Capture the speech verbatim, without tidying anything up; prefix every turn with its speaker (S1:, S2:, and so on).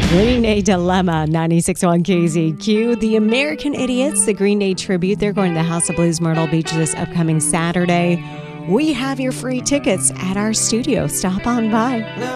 S1: Green Day Dilemma, ninety-six point one K Z Q. The American Idiots, the Green Day tribute. They're going to the House of Blues Myrtle Beach this upcoming Saturday. We have your free tickets at our studio. Stop on by.